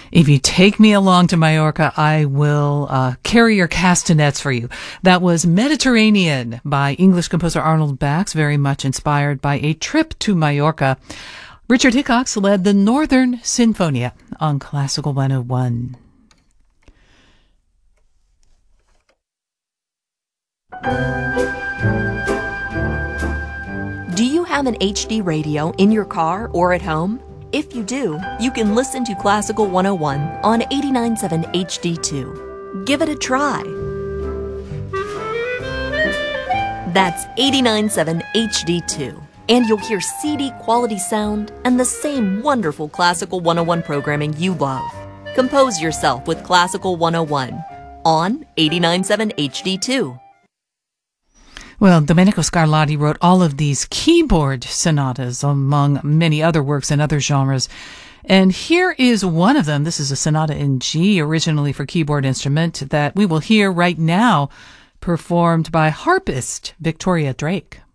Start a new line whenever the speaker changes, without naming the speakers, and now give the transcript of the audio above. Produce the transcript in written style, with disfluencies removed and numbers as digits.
If you take me along to Mallorca, I will carry your castanets for you. That was Mediterranean by English composer Arnold Bax, very much inspired by a trip to Mallorca. Richard Hickox led the Northern Sinfonia on Classical 101.
Do you have an HD radio in your car or at home? If you do, you can listen to Classical 101 on 89.7 HD2. Give it a try. That's 89.7 HD2. And you'll hear CD quality sound and the same wonderful Classical 101 programming you love. Compose yourself with Classical 101 on 89.7 HD2.
Well, Domenico Scarlatti wrote all of these keyboard sonatas, among many other works in other genres. And here is one of them. This is a sonata in G, originally for keyboard instrument, that we will hear right now, performed by harpist Victoria Drake.